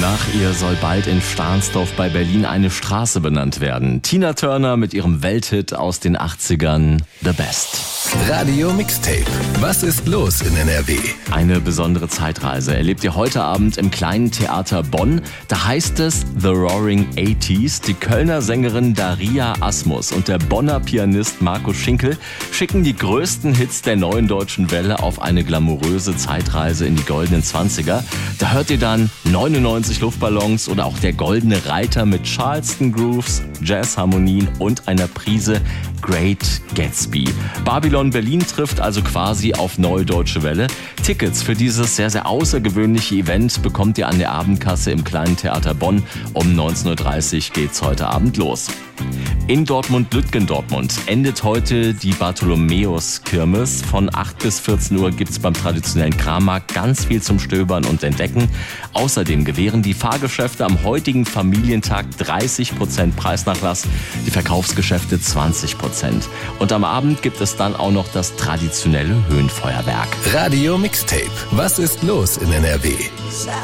Nach ihr soll bald in Stahnsdorf bei Berlin eine Straße benannt werden. Tina Turner mit ihrem Welthit aus den 80ern, The Best. Radio Mixtape. Was ist los in NRW? Eine besondere Zeitreise erlebt ihr heute Abend im Kleinen Theater Bonn. Da heißt es The Roaring 80s. Die Kölner Sängerin Daria Asmus und der Bonner Pianist Marco Schinkel schicken die größten Hits der neuen deutschen Welle auf eine glamouröse Zeitreise in die goldenen 20er. Da hört ihr dann 99 Luftballons oder auch der Goldene Reiter mit Charleston Grooves, Jazzharmonien und einer Prise Great Gatsby. Babylon Berlin trifft also quasi auf Neue Deutsche Welle. Tickets für dieses sehr, sehr außergewöhnliche Event bekommt ihr an der Abendkasse im Kleinen Theater Bonn. Um 19.30 Uhr geht's heute Abend los. In Dortmund-Lütgendortmund endet heute die Bartholomäus-Kirmes. Von 8 bis 14 Uhr gibt's beim traditionellen Krammarkt ganz viel zum Stöbern und Entdecken. Außerdem gewähren die Fahrgeschäfte am heutigen Familientag 30% Preisnachlass, die Verkaufsgeschäfte 20%. Und am Abend gibt es dann auch noch das traditionelle Höhenfeuerwerk. Radio Mixtape. Was ist los in NRW?